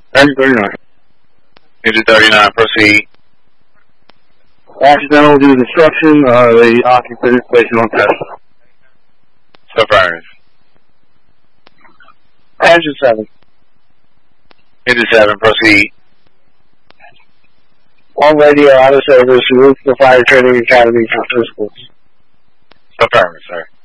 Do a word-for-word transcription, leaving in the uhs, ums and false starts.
Engine thirty-nine. Engine thirty-nine, proceed. Accidental due to destruction, uh, the occupant is placed on test. Affirmative. Engine seven. Engine seven, proceed. On radio, out of service, route for Fire Training Academy for physicals. Affirmative, sir.